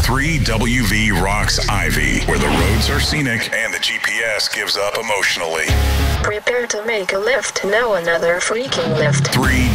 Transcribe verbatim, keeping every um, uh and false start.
three W V rocks Ivy, where the roads are scenic and the G P S gives up emotionally. Prepare to make a left, now another freaking left. three